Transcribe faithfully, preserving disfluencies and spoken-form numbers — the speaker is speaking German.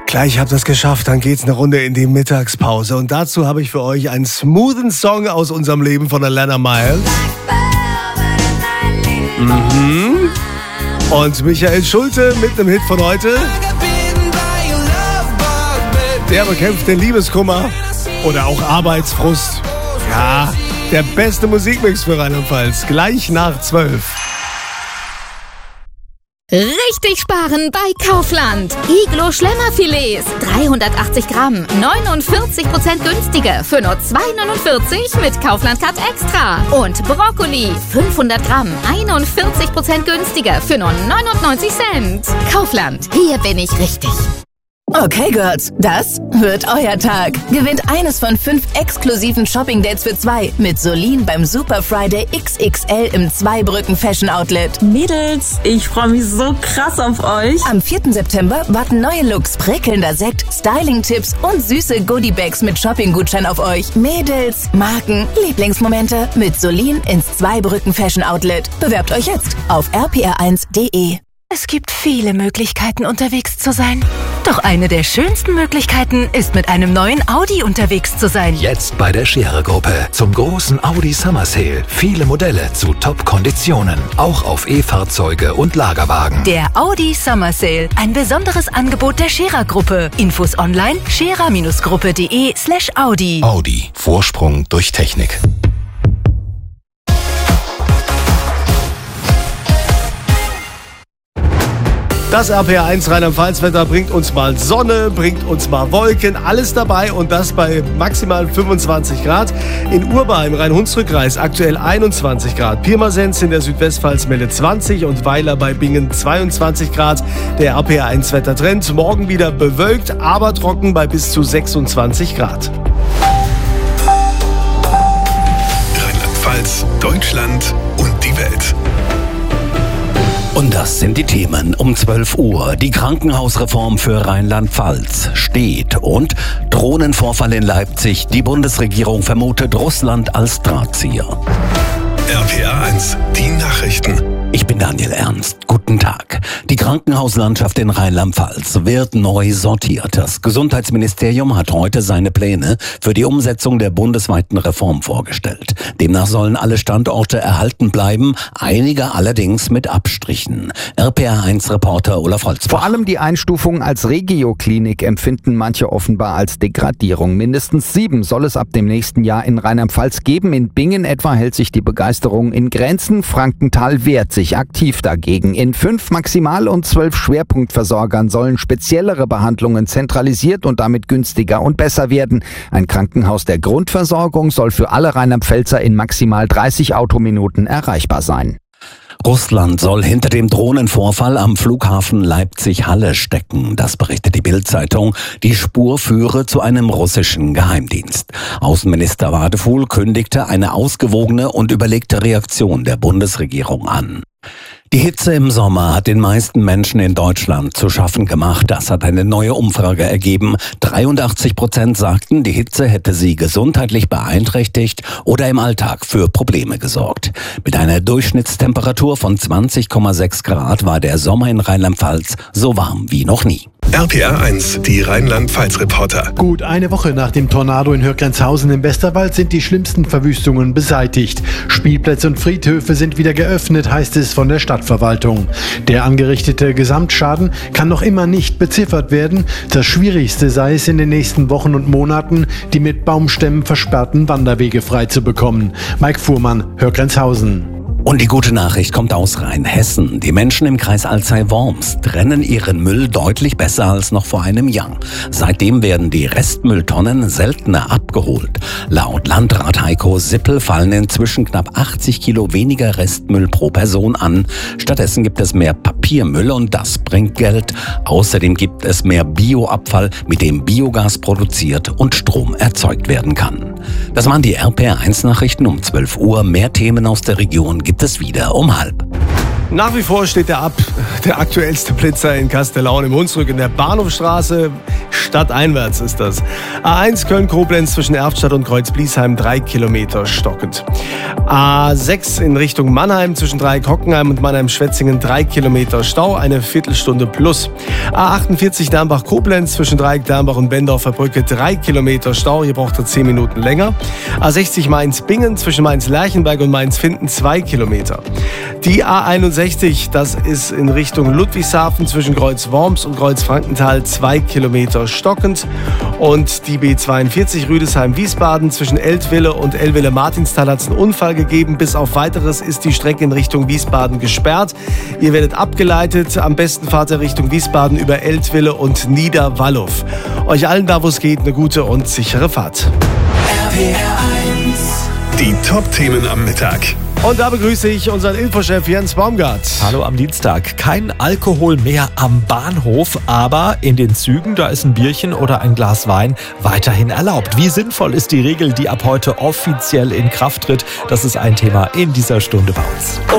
Gleich habt ihr es geschafft, dann geht's eine Runde in die Mittagspause. Und dazu habe ich für euch einen smoothen Song aus unserem Leben von Alana Miles. Mhm. Und Michael Schulte mit einem Hit von heute. Der bekämpft den Liebeskummer oder auch Arbeitsfrust. Ja, der beste Musikmix für Rheinland-Pfalz. Gleich nach zwölf. Richtig sparen bei Kaufland. Iglo Schlemmerfilets, dreihundertachtzig Gramm, neunundvierzig Prozent günstiger für nur zwei neunundvierzig mit Kaufland Cut Extra. Und Brokkoli, fünfhundert Gramm, einundvierzig Prozent günstiger für nur neunundneunzig Cent. Kaufland, hier bin ich richtig. Okay, Girls, das wird euer Tag. Gewinnt eines von fünf exklusiven Shopping-Dates für zwei mit Solin beim Super Friday X X L im Zweibrücken Fashion Outlet. Mädels, ich freue mich so krass auf euch. Am vierten September warten neue Looks, prickelnder Sekt, Styling-Tipps und süße Goodie-Bags mit Shopping-Gutschein auf euch. Mädels, Marken, Lieblingsmomente mit Solin ins Zweibrücken Fashion Outlet. Bewerbt euch jetzt auf r p r eins punkt de. Es gibt viele Möglichkeiten, unterwegs zu sein. Doch eine der schönsten Möglichkeiten ist, mit einem neuen Audi unterwegs zu sein. Jetzt bei der Scherer-Gruppe zum großen Audi Summer Sale. Viele Modelle zu Top-Konditionen. Auch auf E-Fahrzeuge und Lagerwagen. Der Audi Summer Sale. Ein besonderes Angebot der Scherer-Gruppe. Infos online scherer-gruppe.de slash Audi. Audi. Vorsprung durch Technik. Das R P R eins Rheinland-Pfalz-Wetter bringt uns mal Sonne, bringt uns mal Wolken, alles dabei und das bei maximal fünfundzwanzig Grad. In Urbar im Rhein-Hunsrück-Kreis aktuell einundzwanzig Grad. Pirmasens in der Südwestpfalz meldet zwanzig und Weiler bei Bingen zweiundzwanzig Grad. Der R P R eins Wettertrend morgen wieder bewölkt, aber trocken bei bis zu sechsundzwanzig Grad. Rheinland-Pfalz, Deutschland und die Welt. Und das sind die Themen um zwölf Uhr. Die Krankenhausreform für Rheinland-Pfalz steht und Drohnenvorfall in Leipzig. Die Bundesregierung vermutet Russland als Drahtzieher. R P R eins, die Nachrichten. Ich bin Daniel Ernst. Guten Tag. Die Krankenhauslandschaft in Rheinland-Pfalz wird neu sortiert. Das Gesundheitsministerium hat heute seine Pläne für die Umsetzung der bundesweiten Reform vorgestellt. Demnach sollen alle Standorte erhalten bleiben, einige allerdings mit Abstrichen. R P R eins Reporter Olaf Holzbach. Vor allem die Einstufung als Regioklinik empfinden manche offenbar als Degradierung. Mindestens sieben soll es ab dem nächsten Jahr in Rheinland-Pfalz geben. In Bingen etwa hält sich die Begeisterung in Grenzen. Frankenthal wehrt sich aktiv dagegen. In fünf Maximal- und zwölf Schwerpunktversorgern sollen speziellere Behandlungen zentralisiert und damit günstiger und besser werden. Ein Krankenhaus der Grundversorgung soll für alle Rheinland-Pfälzer in maximal dreißig Autominuten erreichbar sein. Russland soll hinter dem Drohnenvorfall am Flughafen Leipzig-Halle stecken. Das berichtet die Bild-Zeitung. Die Spur führe zu einem russischen Geheimdienst. Außenminister Wadefuhl kündigte eine ausgewogene und überlegte Reaktion der Bundesregierung an. Die Hitze im Sommer hat den meisten Menschen in Deutschland zu schaffen gemacht. Das hat eine neue Umfrage ergeben. dreiundachtzig Prozent sagten, die Hitze hätte sie gesundheitlich beeinträchtigt oder im Alltag für Probleme gesorgt. Mit einer Durchschnittstemperatur von zwanzig Komma sechs Grad war der Sommer in Rheinland-Pfalz so warm wie noch nie. R P R eins, die Rheinland-Pfalz-Reporter. Gut eine Woche nach dem Tornado in Hürgrenzhausen im Westerwald sind die schlimmsten Verwüstungen beseitigt. Spielplätze und Friedhöfe sind wieder geöffnet, heißt es von der Stadtverwaltung. Der angerichtete Gesamtschaden kann noch immer nicht beziffert werden. Das Schwierigste sei es in den nächsten Wochen und Monaten, die mit Baumstämmen versperrten Wanderwege frei zu bekommen. Mike Fuhrmann, Hürgrenzhausen. Und die gute Nachricht kommt aus Rheinhessen. Die Menschen im Kreis Alzey-Worms trennen ihren Müll deutlich besser als noch vor einem Jahr. Seitdem werden die Restmülltonnen seltener abgeholt. Laut Landrat Heiko Sippel fallen inzwischen knapp achtzig Kilo weniger Restmüll pro Person an. Stattdessen gibt es mehr Papiermüll und das bringt Geld. Außerdem gibt es mehr Bioabfall, mit dem Biogas produziert und Strom erzeugt werden kann. Das waren die R P R eins Nachrichten um zwölf Uhr. Mehr Themen aus der Region gibt es wieder um halb. Nach wie vor steht der, Ab der aktuellste Blitzer in Kastellaun im Hunsrück in der Bahnhofstraße. stadteinwärts ist das. A eins Köln-Koblenz zwischen Erftstadt und Kreuz-Bliesheim drei Kilometer stockend. A sechs in Richtung Mannheim zwischen Dreieck-Hockenheim und Mannheim-Schwetzingen drei Kilometer Stau, eine Viertelstunde plus. A achtundvierzig Dernbach-Koblenz zwischen Dreieck-Dernbach und Bendorfer Brücke drei Kilometer Stau, hier braucht er zehn Minuten länger. A sechzig Mainz-Bingen zwischen Mainz-Lerchenberg und Mainz-Finden zwei Kilometer. Die A einundsechzig, das ist in Richtung Ludwigshafen zwischen Kreuz-Worms und Kreuz-Frankenthal zwei Kilometer stockend. Und die B zweiundvierzig Rüdesheim-Wiesbaden zwischen Eltville und Eltville-Martinsthal hat es einen Unfall gegeben. Bis auf Weiteres ist die Strecke in Richtung Wiesbaden gesperrt. Ihr werdet abgeleitet. Am besten fahrt ihr Richtung Wiesbaden über Eltville und Niederwallow. Euch allen da, wo es geht, eine gute und sichere Fahrt. R P R eins. Die Top-Themen am Mittag. Und da begrüße ich unseren Infochef Jens Baumgart. Hallo am Dienstag. Kein Alkohol mehr am Bahnhof, aber in den Zügen, da ist ein Bierchen oder ein Glas Wein weiterhin erlaubt. Wie sinnvoll ist die Regel, die ab heute offiziell in Kraft tritt? Das ist ein Thema in dieser Stunde bei uns.